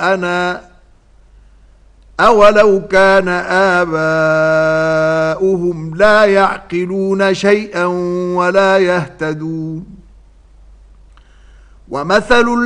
آباءنا أولو كان آباؤهم لا يعقلون شيئا ولا يهتدون ومثل